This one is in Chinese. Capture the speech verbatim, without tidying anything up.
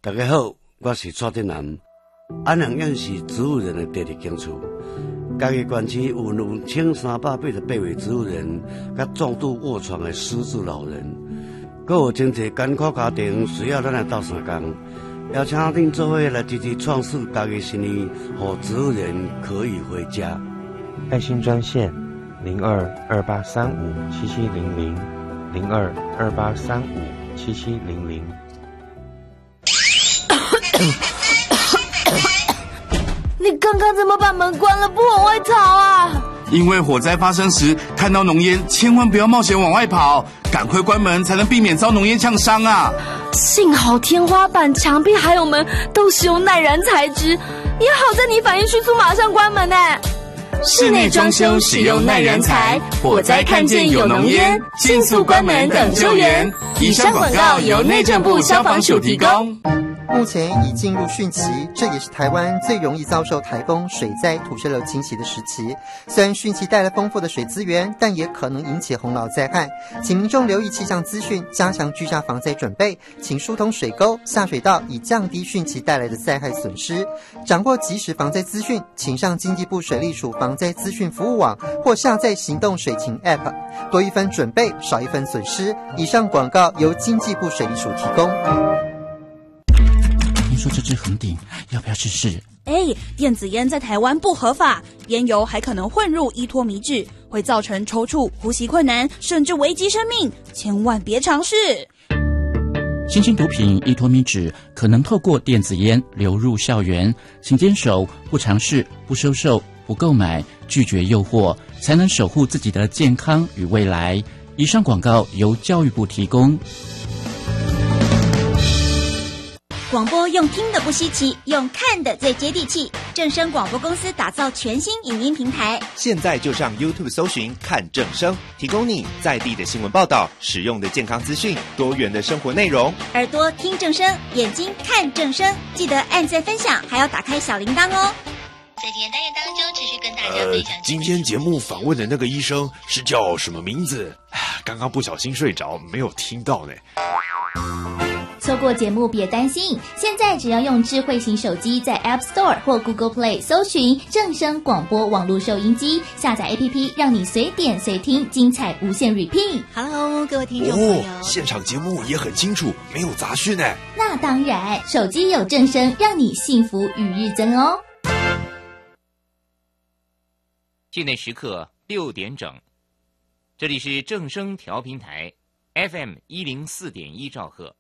大家好，我是蔡振南。安阳县是植物人的第二警处，嘉义县区有两千三百八十八位植物人，甲重度卧床的失智老人，阁有真侪艰苦家庭需要咱来斗相共，邀请恁做伙来积极创设嘉义新年，让植物人可以回家。 爱心专线零二二八三五七七零零零二二八三五七七零零。 你刚刚怎么把门关了不往外逃啊？ 因为火灾发生时看到浓烟，千万不要冒险往外跑，赶快关门才能避免遭浓烟呛伤啊！ 幸好天花板、墙壁还有门都使用耐燃材质，也好在你反应迅速，马上关门呢。 室内装修使用耐燃材，火灾看见有浓烟，迅速关门等救援。以上广告由内政部消防署提供。 目前已进入汛期，这也是台湾最容易遭受台风、水灾、土石流侵袭的时期。虽然汛期带来丰富的水资源，但也可能引起洪涝灾害，请民众留意气象资讯，加强居家防灾准备，请疏通水沟、下水道，以降低汛期带来的灾害损失。掌握即时防灾资讯，请上经济部水利署防灾资讯服务网或下载行动水情 App， 多一分准备，少一分损失。以上广告由经济部水利署提供。 听说这支红顶要不要试试？ 哎，电子烟在台湾不合法，烟油还可能混入依托醚质，会造成抽搐、呼吸困难，甚至危及生命，千万别尝试。 新兴毒品依托醚质可能透过电子烟流入校园，请坚守不尝试、不收受、不购买，拒绝诱惑，才能守护自己的健康与未来。以上广告由教育部提供。 广播用听的不稀奇，用看的最接地气。正声广播公司打造全新影音平台， 现在就上 YouTube 搜寻看正声，提供你在地的新闻报道、实用的健康资讯、多元的生活内容。 耳朵听正声，眼睛看正声，记得按赞分享，还要打开小铃铛哦。 在今天单元当中，持续跟大家分享。 呃，今天节目访问的那个医生是叫什么名字？刚刚不小心睡着，没有听到呢。 错过节目别担心，现在只要用智慧型手机在 App Store 或 Google Play 搜寻正声广播网络收音机，下载 A P P 让你随点随听，精彩无限 repeat。Hello， 各位听众朋友， 哦，现场节目也很清楚，没有杂讯呢。 那当然，手机有正声，让你幸福与日增哦。 现在时刻六点整，这里是正声调频台 F M 一零四点一兆赫。